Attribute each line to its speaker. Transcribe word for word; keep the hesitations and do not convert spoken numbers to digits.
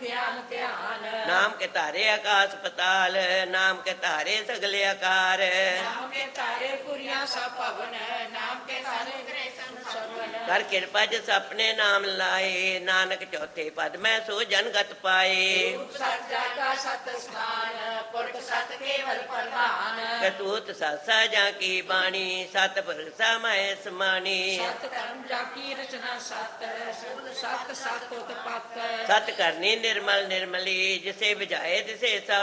Speaker 1: ਧਿਆਨ ਧਿਆਨ
Speaker 2: ਨਾਮ ਕੇ ਧਾਰੇ ਆਕਾਸ ਪਤਾਲ ਨਾਮ ਕੇ ਧਾਰੇ ਸਗਲੇ ਆਕਾਰ
Speaker 1: ਨਾਮ ਕੇ ਤਾਰੇ ਪੁਰੀਆਂ ਸਭ ਭਵਨ ਨਾਮ ਕੇ ਤਾਰੇ ਗ੍ਰਹਿ ਸੰਸਵਨ
Speaker 2: ਕਰ ਕਿਰਪਾ ਜਿਸ ਆਪਣੇ ਨਾਮ ਲਾਏ ਨਾਨਕ ਚੌਥੇ ਪਦ ਮੈਂ ਸੋ ਜਨਗਤ ਪਾਏ
Speaker 1: ਸਤ ਜਾਗਾ ਸਤ ਸਥਾਨ ਪੁਰਖ ਸਤ ਕੇਵਲ ਪ੍ਰਧਾਨ
Speaker 2: ਕਤੂਤ ਸਾਸਾ ਜਾਂ ਕੀ ਬਾਣੀ ਸਤਿਪੁਰਖ ਸਮਾਏ ਸਮਾਣੀ
Speaker 1: ਸਤ ਕਰਮ ਜਾ ਕੀ ਰਚਨਾ ਸਤ ਸ਼ਬਦ ਸਤ ਸਤ ਉਤਪਤ
Speaker 2: ਸਤ ਕਰਨੀ ਨਿਰਮਲ ਨਿਰਮਲੀ ਜਿਸੇ ਵਿਜਾਏ ਤਿਸੇ